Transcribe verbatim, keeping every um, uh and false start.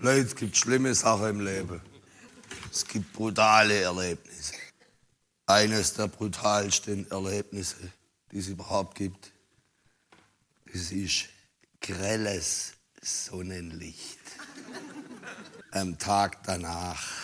Leute, es gibt schlimme Sachen im Leben. Es gibt brutale Erlebnisse. Eines der brutalsten Erlebnisse, die es überhaupt gibt, das ist grelles Sonnenlicht. Am Tag danach